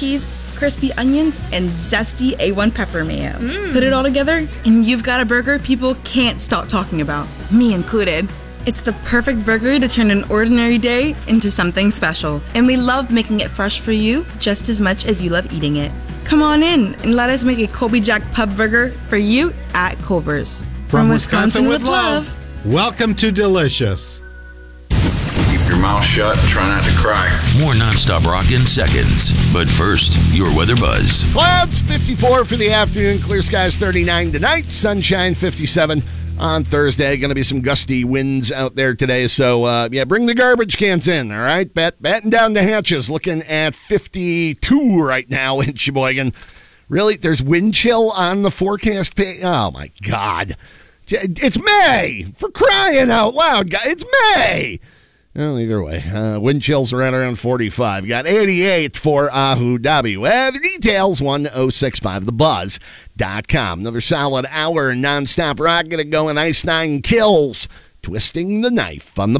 cheese, crispy onions, and zesty A1 pepper mayo. Put it all together, and you've got a burger people can't stop talking about, me included. It's the perfect burger to turn an ordinary day into something special, and we love making it fresh for you just as much as you love eating it. Come on in and let us make a Colby Jack pub burger for you at Culver's. From Wisconsin with love. Welcome to Delicious. Keep your mouth shut and try not to cry. More nonstop rock in seconds. But first, your weather buzz. Clouds 54 for the afternoon. Clear skies 39 tonight. Sunshine 57 on Thursday. Going to be some gusty winds out there today. So, bring the garbage cans in, all right? Batten down the hatches. Looking at 52 right now in Sheboygan. Really? There's wind chill on the forecast page? Oh, my God. It's May! For crying out loud, guys. It's May! Well, either way, wind chills right around 45. Got 88 for Abu Dhabi. Weather details, 1065thebuzz.com. Another solid hour nonstop rock. Gonna go in Ice Nine Kills. Twisting the Knife on the